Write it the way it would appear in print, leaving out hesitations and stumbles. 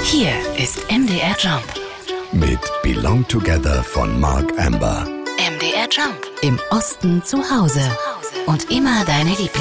Hier ist MDR Jump. Mit Belong Together von Mark Amber. MDR Jump. Im Osten zu Hause. Und immer deine Lieblings